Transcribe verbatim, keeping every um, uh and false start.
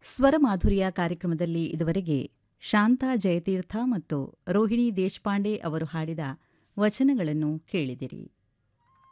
ಸ್ವರಮಾಧುರ್ಯ ಕಾರ್ಯಕ್ರಮದಲ್ಲಿ ಇದುವರೆಗೆ ಶಾಂತಾ ಜಯತೀರ್ಥ ಮತ್ತು ರೋಹಿಣಿ ದೇಶಪಾಂಡೆ ಅವರು ಹಾಡಿದ ವಚನಗಳನ್ನು ಕೇಳಿದಿರಿ.